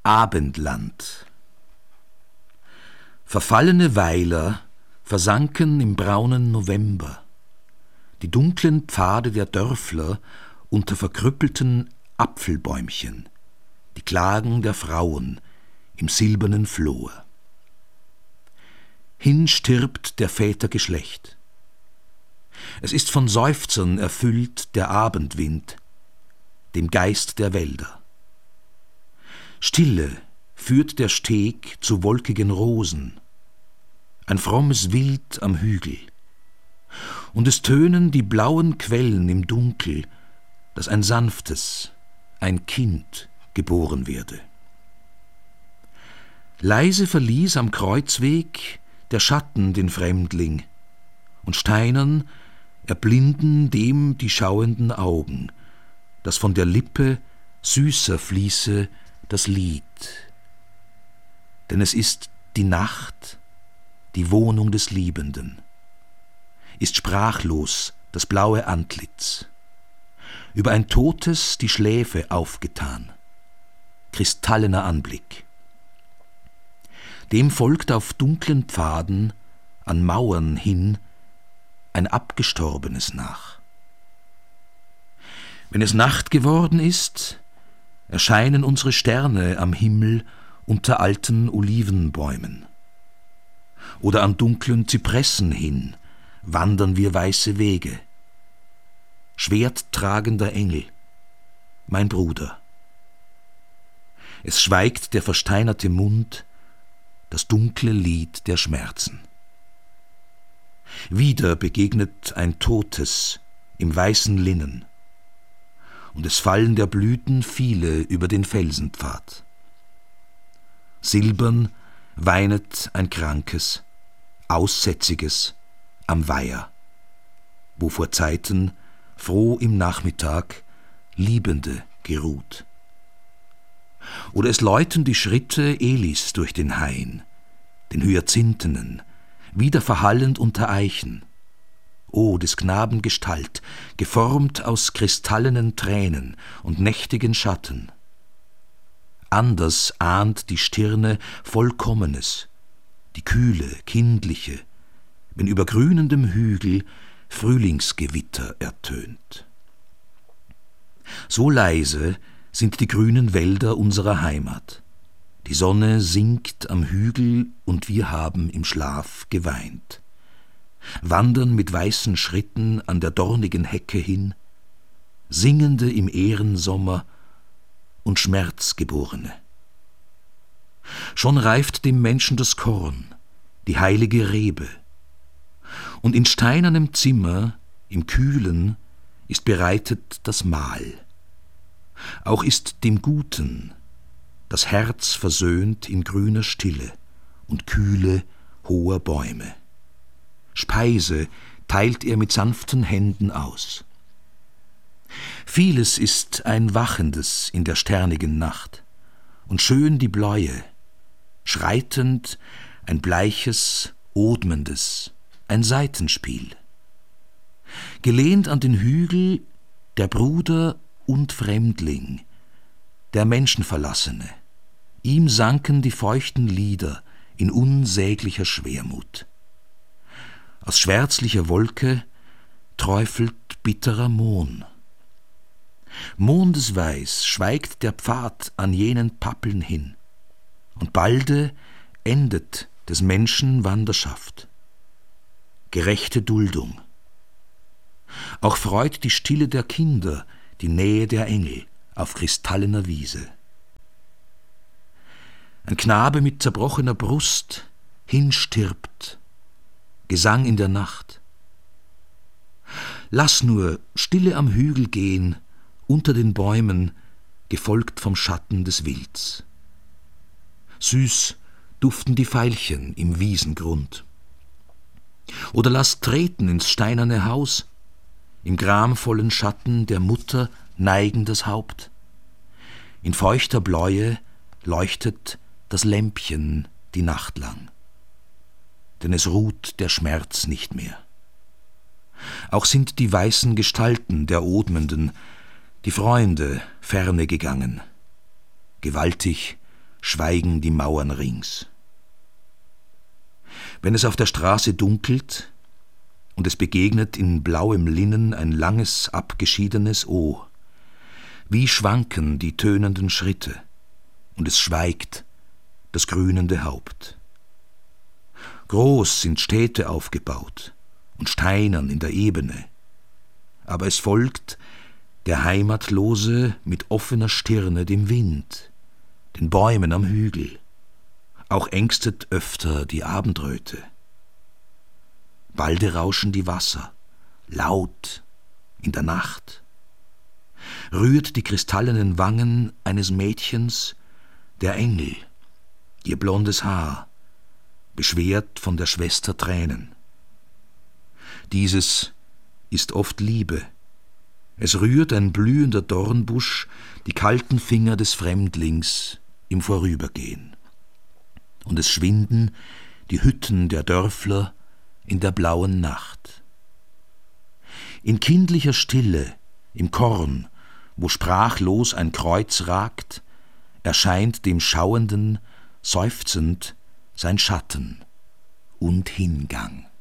Abendland. Verfallene Weiler versanken im braunen November, die dunklen Pfade der Dörfler unter verkrüppelten Apfelbäumchen, die Klagen der Frauen im silbernen Flor. Hin stirbt der Väter Geschlecht. Es ist von Seufzern erfüllt der Abendwind, dem Geist der Wälder. Stille führt der Steg zu wolkigen Rosen, ein frommes Wild am Hügel, und es tönen die blauen Quellen im Dunkel, dass ein sanftes, ein Kind geboren werde. Leise verließ am Kreuzweg der Schatten den Fremdling, und steinern erblinden dem die schauenden Augen, dass von der Lippe süßer fließe das Lied. Denn es ist die Nacht, die Wohnung des Liebenden, ist sprachlos das blaue Antlitz, über ein Totes die Schläfe aufgetan, kristallener Anblick. Dem folgt auf dunklen Pfaden, an Mauern hin, ein Abgestorbenes nach. Wenn es Nacht geworden ist, erscheinen unsere Sterne am Himmel unter alten Olivenbäumen. Oder an dunklen Zypressen hin wandern wir weiße Wege. Schwerttragender Engel, mein Bruder. Es schweigt der versteinerte Mund, das dunkle Lied der Schmerzen. Wieder begegnet ein Totes im weißen Linnen, und es fallen der Blüten viele über den Felsenpfad. Silbern weinet ein Krankes, Aussätziges am Weiher, wo vor Zeiten, froh im Nachmittag, Liebende geruht. Oder es läuten die Schritte Elis durch den Hain, den Hyazinthenen, wieder verhallend unter Eichen. O, des Knaben Gestalt, geformt aus kristallenen Tränen und nächtigen Schatten. Anders ahnt die Stirne Vollkommenes, die kühle, kindliche, wenn über grünendem Hügel Frühlingsgewitter ertönt. So leise sind die grünen Wälder unserer Heimat. Die Sonne sinkt am Hügel und wir haben im Schlaf geweint. Wandern mit weißen Schritten an der dornigen Hecke hin, Singende im Ehrensommer und Schmerzgeborene. Schon reift dem Menschen das Korn, die heilige Rebe, und in steinernem Zimmer, im Kühlen, ist bereitet das Mahl. Auch ist dem Guten das Herz versöhnt in grüner Stille und Kühle hoher Bäume. Speise teilt er mit sanften Händen aus. Vieles ist ein Wachendes in der sternigen Nacht, und schön die Bläue, schreitend ein bleiches, odmendes, ein Saitenspiel. Gelehnt an den Hügel der Bruder und Fremdling, der Menschenverlassene, ihm sanken die feuchten Lider in unsäglicher Schwermut. Aus schwärzlicher Wolke träufelt bitterer Mohn. Mondesweiß schweigt der Pfad an jenen Pappeln hin, und balde endet des Menschen Wanderschaft. Gerechte Duldung. Auch freut die Stille der Kinder die Nähe der Engel auf kristallener Wiese. Ein Knabe mit zerbrochener Brust hinstirbt, Gesang in der Nacht. Lass nur stille am Hügel gehen, unter den Bäumen, gefolgt vom Schatten des Wilds. Süß duften die Veilchen im Wiesengrund. Oder lass treten ins steinerne Haus, im gramvollen Schatten der Mutter neigen das Haupt. In feuchter Bläue leuchtet das Lämpchen die Nacht lang, denn es ruht der Schmerz nicht mehr. Auch sind die weißen Gestalten der Odmenden, die Freunde, ferne gegangen. Gewaltig schweigen die Mauern rings. Wenn es auf der Straße dunkelt und es begegnet in blauem Linnen ein langes, abgeschiedenes O, wie schwanken die tönenden Schritte, und es schweigt das grünende Haupt. Groß sind Städte aufgebaut und steinern in der Ebene, aber es folgt der Heimatlose mit offener Stirne dem Wind, den Bäumen am Hügel. Auch ängstet öfter die Abendröte. Balde rauschen die Wasser, laut in der Nacht. Rührt die kristallenen Wangen eines Mädchens der Engel, ihr blondes Haar, beschwert von der Schwester Tränen. Dieses ist oft Liebe. Es rührt ein blühender Dornbusch die kalten Finger des Fremdlings im Vorübergehen. Und es schwinden die Hütten der Dörfler in der blauen Nacht. In kindlicher Stille, im Korn, wo sprachlos ein Kreuz ragt, erscheint dem Schauenden seufzend sein Schatten und Hingang.